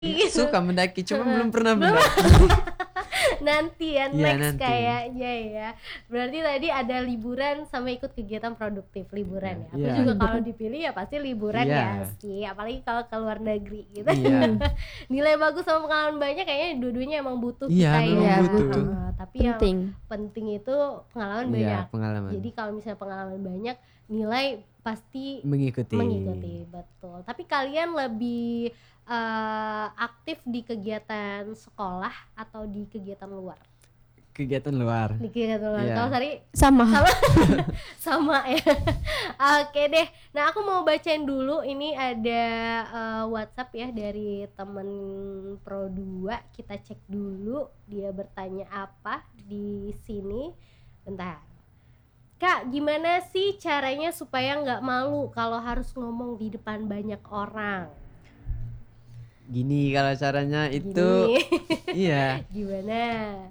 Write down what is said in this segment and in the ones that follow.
Suka mendaki, cuma belum pernah Belum. mendaki. Nanti ya, Iya, next nanti. kayaknya ya. Berarti tadi ada liburan sama ikut kegiatan produktif liburan ya. Aku Iya. juga kalau dipilih ya pasti liburan Iya. ya sih, apalagi kalau ke luar negeri gitu. Iya. Nilai bagus sama pengalaman banyak kayaknya dua-duanya emang butuh Iya, kita memang ya. butuh. Tapi Penting. yang penting itu pengalaman Iya, banyak. pengalaman. Jadi kalau misalnya pengalaman banyak, nilai pasti Mengikuti. betul. Tapi kalian lebih aktif di kegiatan sekolah atau di kegiatan luar? Kegiatan luar. Di kegiatan luar. Iya. Kalau Sari Sama. sama ya. Oke deh. Nah, aku mau bacain dulu, ini ada WhatsApp ya dari temen Pro 2. Kita cek dulu dia bertanya apa di sini. Bentar. Kak, gimana sih caranya supaya nggak malu kalau harus ngomong di depan banyak orang? Gini kalau caranya itu Gini. iya, Gimana?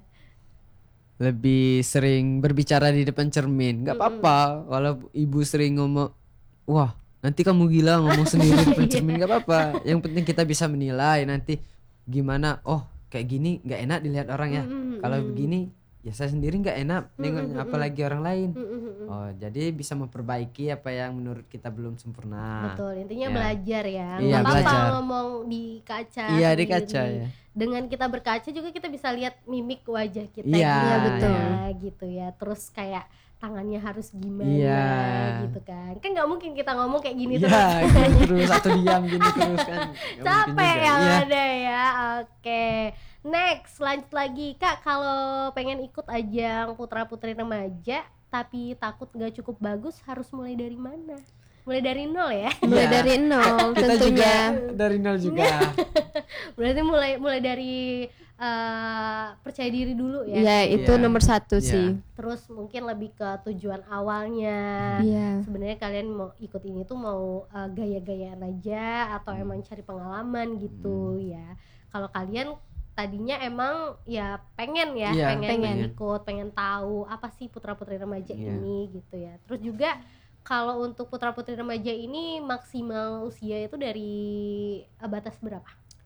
lebih sering berbicara di depan cermin. Nggak apa-apa kalau ibu sering ngomong, wah nanti kamu gila ngomong sendiri di depan cermin, nggak apa-apa. Yang penting kita bisa menilai nanti gimana. Oh kayak gini nggak enak dilihat orang ya. Kalau begini ya saya sendiri nggak enak nengoknya, apalagi orang lain. Oh jadi bisa memperbaiki apa yang menurut kita belum sempurna. Betul, intinya Ya. belajar ya. Iya, Nggak apa-apa belajar. ngomong di kaca. Iya, di sendiri. kaca ya. Dengan kita berkaca juga kita bisa lihat mimik wajah kita. Iya, gimana, betul. gitu ya. Terus kayak tangannya harus gimana Iya. gitu kan. Kan nggak mungkin kita ngomong kayak gini Iya, terus. gini terus atau diam gini terus kan. Nggak mungkin Capek juga. yang Iya. ada ya. Oke. Next, lanjut lagi. Kak, kalau pengen ikut ajang putra-putri remaja tapi takut nggak cukup bagus, harus mulai dari mana? Mulai dari nol ya. Mulai Iya. dari nol Kita juga tentunya. dari nol juga. Berarti mulai dari percaya diri dulu ya. Ya itu Iya. nomor satu Iya. sih. Terus mungkin lebih ke tujuan awalnya. Iya. Sebenarnya kalian mau ikut ini tuh mau gaya-gayaan aja atau emang cari pengalaman gitu ya. Kalau kalian tadinya emang ya pengen ya, Iya, pengen pengen. ikut, pengen tahu apa sih putra-putri remaja Iya. ini gitu ya. Terus juga kalau untuk putra-putri remaja ini maksimal usia itu dari batas berapa?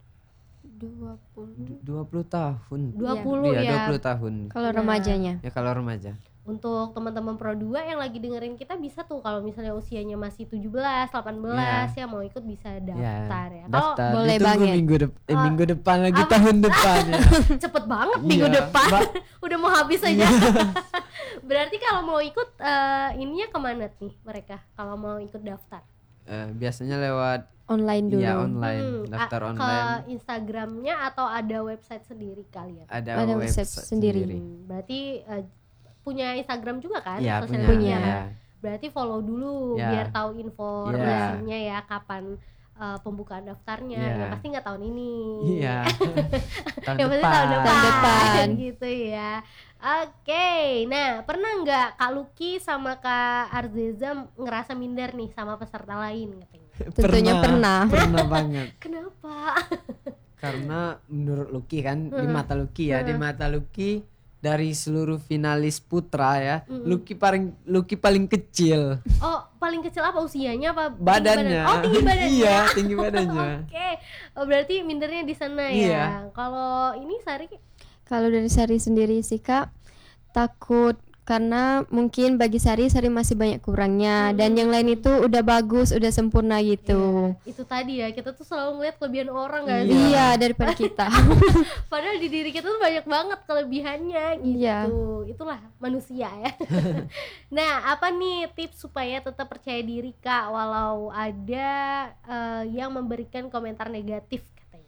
20. 20 tahun. 20 Iya, ya. 20 tahun. Kalau Nah. remajanya. Ya kalau remaja. Untuk teman-teman Pro 2 yang lagi dengerin kita bisa tuh kalau misalnya usianya masih 17, 18 ya mau ikut bisa daftar ya. Kalau Daftar. boleh Ditunggu banget. minggu depan lagi apa? tahun depan ya. cepet banget minggu Iya. depan udah mau habis aja. Berarti kalau mau ikut ininya kemana nih mereka kalau mau ikut daftar? Biasanya lewat Online dulu. ya online, daftar online. Ke Instagramnya atau ada website sendiri kalian? Ada Ada website website sendiri. Berarti punya Instagram juga kan? Iya, Sosial punya. media. Iya. Berarti follow dulu Ya. biar tahu informasinya ya kapan pembukaan daftarnya. Ya. Ya pasti nggak tahun ini. Iya. Tahun Yang pasti depan. tahun depan. Tahun depan. Gitu ya. Oke, nah pernah nggak Kak Lucky sama Kak Arzeza ngerasa minder nih sama peserta lain katanya? Tentunya pernah. Pernah banget. Kenapa? Karena menurut Lucky kan di mata Lucky ya, di mata Lucky dari seluruh finalis putra ya, Lucky paling kecil Oh, paling kecil apa usianya apa tinggi badannya. badan? Oh, tinggi badannya. Iya, tinggi badannya. Oke, oh, berarti mindernya di sana Iya. ya. Kalau ini Sari Kalau dari Sari sendiri sih Kak, takut karena mungkin bagi Sari masih banyak kurangnya dan yang lain itu udah bagus, udah sempurna gitu. itu tadi ya, kita tuh selalu ngeliat kelebihan orang nggak sih? Iya, daripada kita. Padahal di diri kita tuh banyak banget kelebihannya gitu. Iya. Itulah manusia ya. Nah, apa nih tips supaya tetap percaya diri Kak walau ada yang memberikan komentar negatif katanya?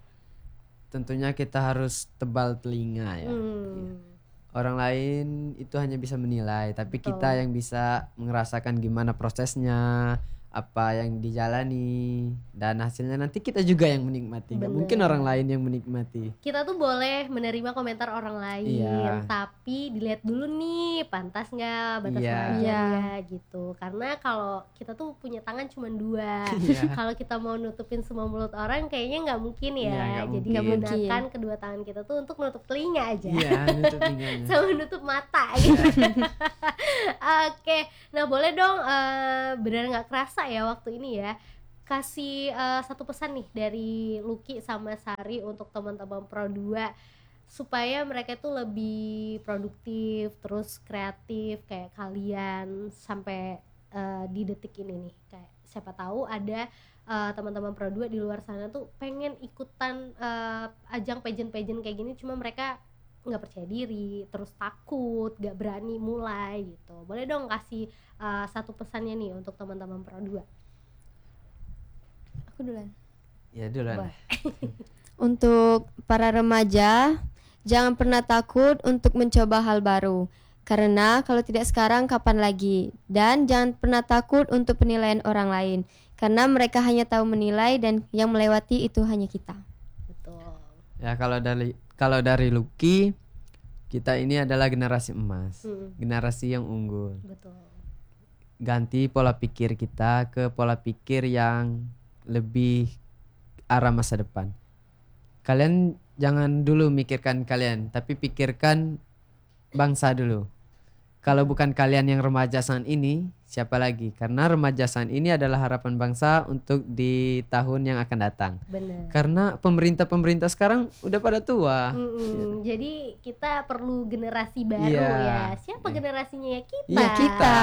Tentunya kita harus tebal telinga ya. Orang lain itu hanya bisa menilai, tapi kita yang bisa merasakan gimana prosesnya, apa yang dijalani, dan hasilnya nanti kita juga yang menikmati. Gak mungkin orang lain yang menikmati. Kita tuh boleh menerima komentar orang lain, Iya. tapi dilihat dulu nih pantas nggak batas Iya. wajarnya gitu. Karena kalau kita tuh punya tangan cuma 2, Iya. kalau kita mau nutupin semua mulut orang kayaknya nggak mungkin ya. Iya, nggak Jadi mungkin. gunakan kedua tangan kita tuh untuk menutup telinga aja. Iya, nutup telinganya. Sama nutup mata gitu. Oke, nah boleh dong benar nggak kerasa ya waktu ini ya kasih satu pesan nih dari Lucky sama Sari untuk teman-teman Pro 2 supaya mereka tuh lebih produktif, terus kreatif kayak kalian sampai di detik ini nih. Kayak siapa tahu ada teman-teman Pro 2 di luar sana tuh pengen ikutan ajang pageant-pageant kayak gini, cuma mereka nggak percaya diri, terus takut, nggak berani mulai gitu. Boleh dong kasih satu pesannya nih untuk teman-teman Pro 2. Aku duluan. Ya duluan. Untuk para remaja, jangan pernah takut untuk mencoba hal baru. Karena kalau tidak sekarang, kapan lagi? Dan jangan pernah takut untuk penilaian orang lain. Karena mereka hanya tahu menilai dan yang melewati itu hanya kita. Betul. Ya kalau dari Lucky, kita ini adalah generasi emas, generasi yang unggul. Betul. Ganti pola pikir kita ke pola pikir yang lebih arah masa depan. Kalian jangan dulu mikirkan kalian, tapi pikirkan bangsa dulu. Kalau bukan kalian yang remaja saat ini, siapa lagi? Karena remaja saat ini adalah harapan bangsa untuk di tahun yang akan datang. Benar. Karena pemerintah sekarang udah pada tua. Jadi kita perlu generasi baru Iya. ya. Siapa generasinya ya? Kita. Iya, kita.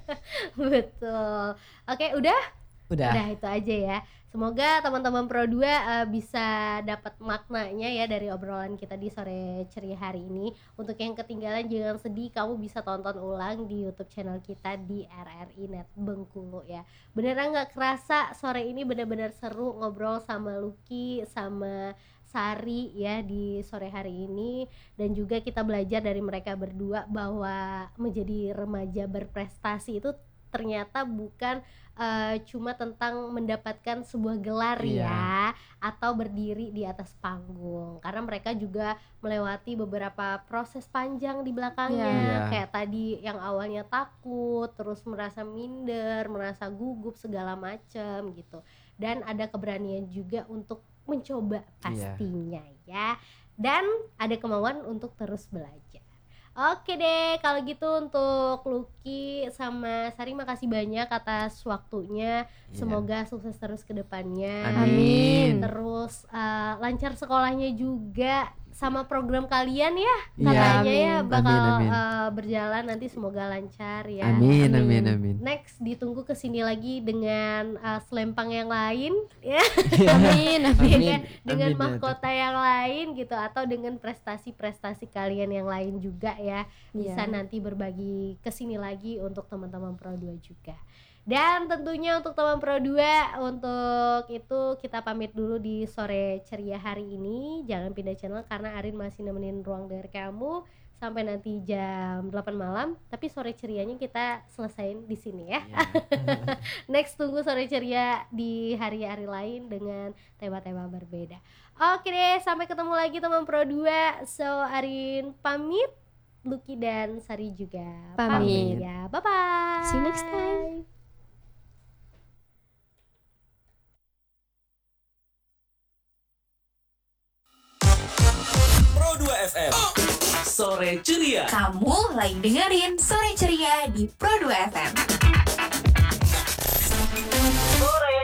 Betul. Oke, udah Udah. itu aja ya. Semoga teman-teman Pro 2 bisa dapat maknanya ya dari obrolan kita di sore ceria hari ini. Untuk yang ketinggalan jangan sedih, kamu bisa tonton ulang di YouTube channel kita di RRI Net Bengkulu ya. Beneran nggak kerasa sore ini benar-benar seru ngobrol sama Lucky sama Sari ya di sore hari ini, dan juga kita belajar dari mereka berdua bahwa menjadi remaja berprestasi itu ternyata bukan cuma tentang mendapatkan sebuah gelar ya, atau berdiri di atas panggung, karena mereka juga melewati beberapa proses panjang di belakangnya. Kayak tadi yang awalnya takut, terus merasa minder, merasa gugup segala macem gitu, dan ada keberanian juga untuk mencoba pastinya ya, dan ada kemauan untuk terus belajar. Oke deh, kalau gitu untuk Lucky sama Sari makasih banyak atas waktunya. Semoga sukses terus ke depannya. Amin. Terus lancar sekolahnya juga, sama program kalian ya Iya. katanya ya bakal Amin. berjalan nanti, semoga lancar ya. Amin. Next ditunggu kesini lagi dengan selempang yang lain ya. Amin. Dengan mahkota yang lain gitu, atau dengan prestasi-prestasi kalian yang lain juga ya, bisa nanti berbagi kesini lagi untuk teman-teman Pro 2 juga. Dan tentunya untuk teman Pro 2, untuk itu kita pamit dulu di sore ceria hari ini. Jangan pindah channel karena Arin masih nemenin ruang dengar kamu sampai nanti jam 8 malam. Tapi sore cerianya kita selesain di sini ya. Next tunggu sore ceria di hari-hari lain dengan tema-tema berbeda. Oke deh, sampai ketemu lagi teman Pro 2. So Arin pamit, Lucky dan Sari juga Pamit ya. Bye bye. See you next time. Pro 2 FM Sore Ceria. Kamu lagi dengerin Sore Ceria di Pro 2 FM. Sore